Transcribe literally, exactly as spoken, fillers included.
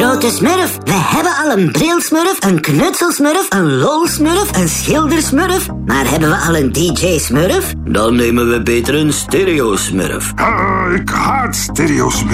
Grote smurf, we hebben al een brilsmurf, een knutselsmurf, een lolsmurf, een schildersmurf. Maar hebben we al een D J-smurf? Dan nemen we beter een stereo-smurf. Uh, ik haat stereosmurf.